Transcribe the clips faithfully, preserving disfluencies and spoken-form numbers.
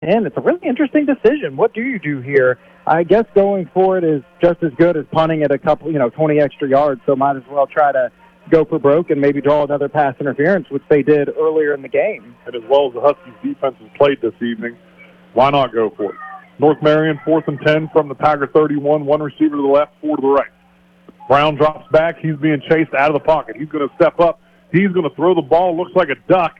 ten. It's a really interesting decision. What do you do here? I guess going for it is just as good as punting it a couple, you know, twenty extra yards, so might as well try to go for broke and maybe draw another pass interference, which they did earlier in the game. And as well as the Huskies' defense has played this evening, why not go for it? North Marion, fourth and ten from the Tiger thirty-one, one receiver to the left, four to the right. Brown drops back. He's being chased out of the pocket. He's going to step up. He's going to throw the ball. Looks like a duck,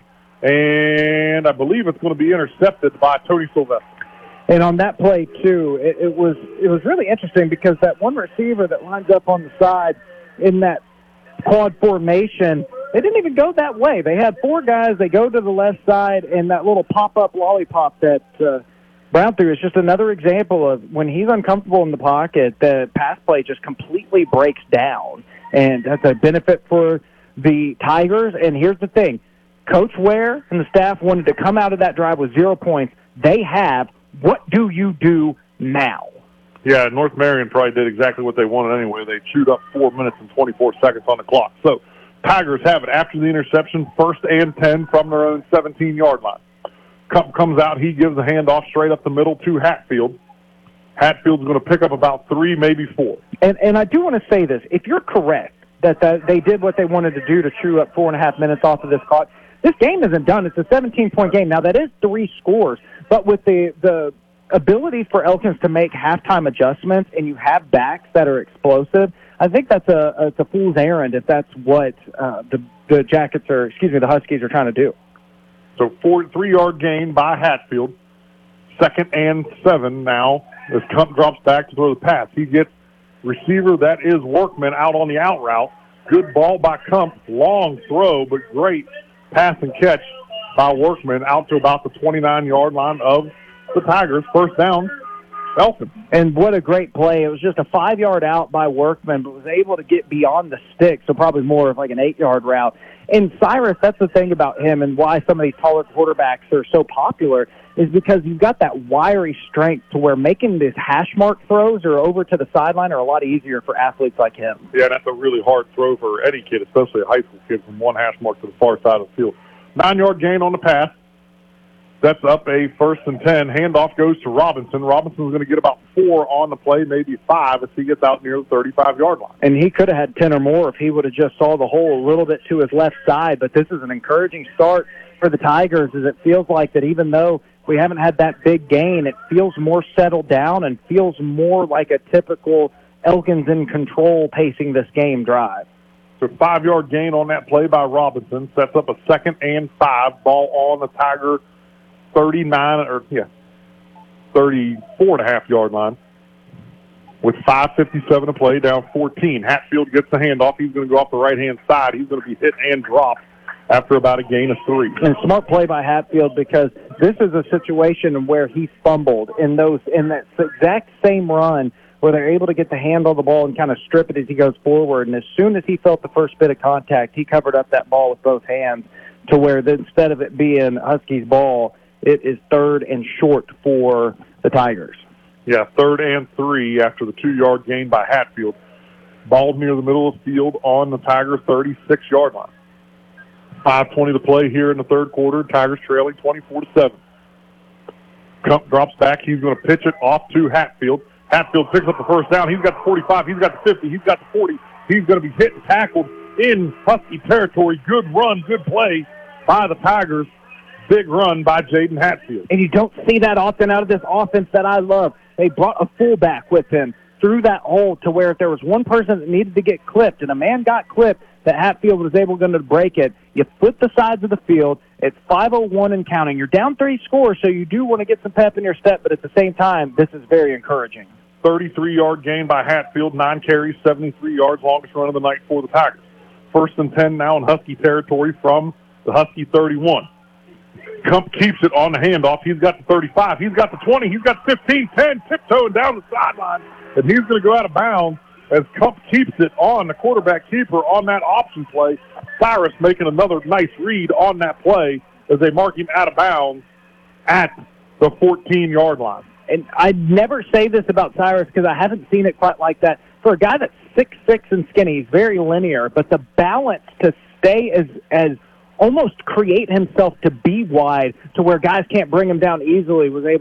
and I believe it's going to be intercepted by Tony Sylvester. And on that play, too, it, it was it was really interesting because that one receiver that lines up on the side in that quad formation, they didn't even go that way. They had four guys. They go to the left side, and that little pop-up lollipop that uh, Brown threw is just another example of when he's uncomfortable in the pocket, the pass play just completely breaks down. And that's a benefit for the Tigers. And here's the thing. Coach Ware and the staff wanted to come out of that drive with zero points. They have. What do you do now? Yeah, North Marion probably did exactly what they wanted anyway. They chewed up four minutes and twenty-four seconds on the clock. So Tigers have it after the interception, first and ten from their own seventeen-yard line. Cup comes out. He gives a handoff straight up the middle to Hatfield. Hatfield's going to pick up about three, maybe four. And, and I do want to say this. If you're correct that the, they did what they wanted to do to chew up four and a half minutes off of this clock, this game isn't done. It's a seventeen-point game. Now, that is three scores, but with the, the ability for Elkins to make halftime adjustments and you have backs that are explosive, I think that's a, it's a fool's errand if that's what uh, the, the Jackets are, excuse me, the Huskies are trying to do. So four, three-yard gain by Hatfield. Second and seven now as Kump drops back to throw the pass. He gets receiver, that is Workman, out on the out route. Good ball by Kump. Long throw, but great pass and catch by Workman out to about the twenty-nine-yard line of the Tigers. First down, Elkins. And what a great play. It was just a five-yard out by Workman, but was able to get beyond the stick, so probably more of like an eight-yard route. And Cyrus, that's the thing about him and why some of these taller quarterbacks are so popular is because you've got that wiry strength to where making these hash mark throws or over to the sideline are a lot easier for athletes like him. Yeah, that's a really hard throw for any kid, especially a high school kid, from one hash mark to the far side of the field. Nine-yard gain on the pass. Sets up a first and ten. Handoff goes to Robinson. Robinson's going to get about four on the play, maybe five, as he gets out near the thirty-five-yard line. And he could have had ten or more if he would have just saw the hole a little bit to his left side. But this is an encouraging start for the Tigers, as it feels like that even though we haven't had that big gain, it feels more settled down and feels more like a typical Elkins in control pacing this game drive. So five-yard gain on that play by Robinson sets up a second and five. Ball on the Tiger thirty-nine, or yeah, thirty-four and a half yard line with five fifty-seven to play, down fourteen. Hatfield gets the handoff. He's going to go off the right-hand side. He's going to be hit and dropped after about a gain of three. And smart play by Hatfield because this is a situation where he fumbled in those in that exact same run where they're able to get the hand on the ball and kind of strip it as he goes forward. And as soon as he felt the first bit of contact, he covered up that ball with both hands to where the, instead of it being Huskies' ball, it is third and short for the Tigers. Yeah, third and three after the two-yard gain by Hatfield. Ball near the middle of the field on the Tigers' thirty-six-yard line. five twenty to play here in the third quarter. Tigers trailing twenty-four to seven. Kump drops back. He's going to pitch it off to Hatfield. Hatfield picks up the first down. He's got the forty-five. He's got the fifty. He's got the forty. He's going to be hit and tackled in Husky territory. Good run, good play by the Tigers. Big run by Jaden Hatfield. And you don't see that often out of this offense that I love. They brought a fullback with him through that hole to where if there was one person that needed to get clipped and a man got clipped, that Hatfield was able to break it. You flip the sides of the field. It's five oh one and counting. You're down three scores, so you do want to get some pep in your step, but at the same time, this is very encouraging. thirty-three-yard gain by Hatfield, nine carries, seventy-three yards, longest run of the night for the Tigers. First and ten now in Husky territory from the Husky thirty-one. Kump keeps it on the handoff. He's got the thirty-five. He's got the twenty. He's got the fifteen, ten, tiptoeing down the sideline. And he's going to go out of bounds as Kump keeps it on the quarterback keeper on that option play. Cyrus making another nice read on that play as they mark him out of bounds at the fourteen-yard line. And I never say this about Cyrus because I haven't seen it quite like that. For a guy that's six six and skinny, he's very linear, but the balance to stay as as almost create himself to be wide to where guys can't bring him down easily, was able